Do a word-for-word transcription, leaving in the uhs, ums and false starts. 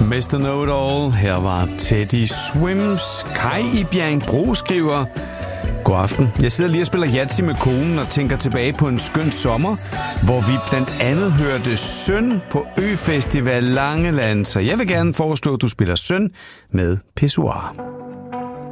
mister Know-it-all. Her var Teddy Swims. Kai i Bjerringbro skriver: God aften. Jeg sidder lige og spiller Yatzy med konen og tænker tilbage på en skøn sommer, hvor vi blandt andet hørte Søn på Øfestival Langeland. Så jeg vil gerne foreslå, at du spiller Søn med Pissoir.